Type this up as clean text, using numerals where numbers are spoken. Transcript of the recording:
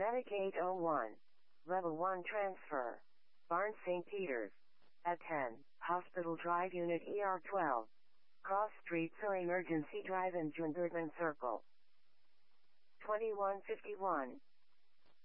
Medic 801. Level 1 transfer. Barnes St. Peter's. At 10, Hospital Drive Unit ER12. Cross Street or Emergency Drive in June Birdman Circle. 2151.